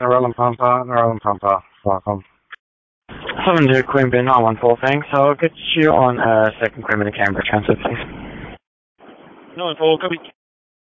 Roland Pampa, welcome. 72 Queen Bin 914, thanks. I'll get you on second Queen in the Canberra transfer, please. 914, copy.